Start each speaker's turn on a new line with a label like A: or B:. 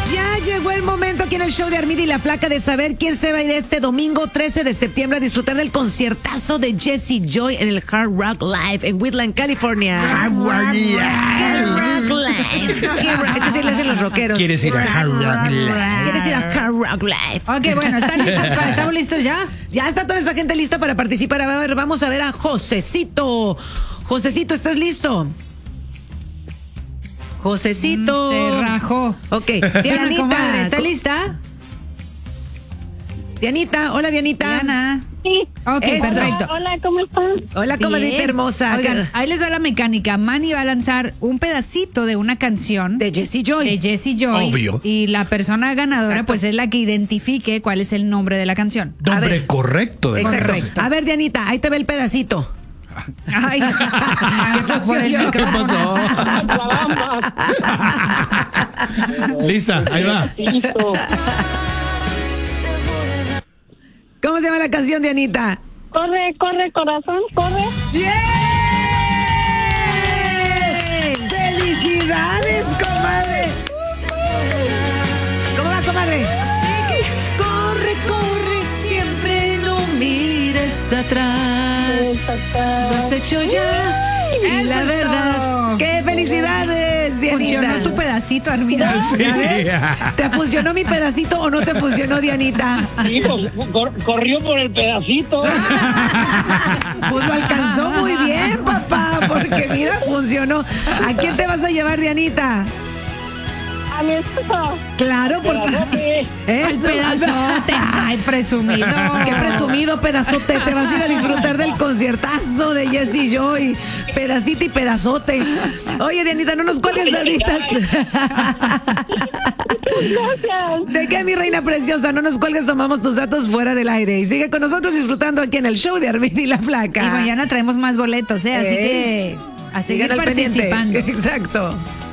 A: Ya llegó el momento aquí en el show de Armida y la Flaca de saber quién se va a ir este domingo 13 de septiembre a disfrutar del conciertazo de Jessie Joy en el Hard Rock Live en Woodland, California. Hard Rock Live. Es así le hacen los rockeros.
B: ¿Quieres ir a Hard Rock Live?
A: ¿Quieres ir a Hard Rock Live?
C: Ok, bueno, ¿estamos listos ya?
A: Ya está toda nuestra gente lista para participar. A ver, vamos a ver a Josecito. Josecito, ¿estás listo? Josecito.
C: Se rajó.
A: Ok.
C: Diana, comadre,
A: Dianita.
C: ¿está lista?
A: Dianita, hola Dianita.
C: Diana.
D: Sí.
C: Ok,
A: Eso.
C: perfecto.
D: Hola, ¿cómo están?
A: Hola, comadrita
C: Bien.
A: hermosa.
C: Oigan, ahí les va la mecánica. Manny va a lanzar un pedacito de una canción
A: De Jessie Joy.
C: de Jessie Joy.
B: Obvio.
C: Y la persona ganadora,
A: Exacto.
C: pues es la que identifique cuál es el nombre de la canción.
A: A
B: Nombre
A: ver.
B: correcto de la
A: Exacto.
B: canción.
A: A ver, Dianita, ahí te ve el pedacito.
C: Ay,
A: función
C: por el
A: yo?
B: ¿Qué
C: micrófono.
B: pasó? Lista, ahí va.
D: Listo.
A: ¿Cómo se llama la canción, Dianita?
D: Corre, corre, corazón, corre.
A: ¡Yeah! ¡Felicidades, comadre! ¿Cómo va, comadre? Corre, corre, siempre no mires atrás. Lo has hecho ya. Y la
C: Eso es
A: verdad,
C: todo.
A: ¡qué felicidades, Dianita!
C: Funcionó tu pedacito, Armida.
B: Sí.
A: ¿Ya ves? ¿Te funcionó mi pedacito o no te funcionó, Dianita?
D: Sí, pues, corrió por el pedacito.
A: Pues lo alcanzó muy bien, papá, porque mira, funcionó. ¿A quién te vas a llevar, Dianita?
D: A mi esposo.
A: Claro, porque...
D: Pedazote.
C: El
A: Eso,
C: pedazote. Ay, presumido.
A: Qué presumido, pedazote. Te vas a ir a disfrutar del conciertazo de Jessie Joy. Pedacito y pedazote. Oye, Dianita, no nos cuelgues ahorita.
D: Gracias.
A: ¿De qué, mi reina preciosa? No nos cuelgues, tomamos tus datos fuera del aire. Y sigue con nosotros disfrutando aquí en el show de Armida y la Flaca.
C: Y mañana traemos más boletos, ¿eh? Así que a seguir
A: Sigan al pendiente.
C: participando.
A: Exacto.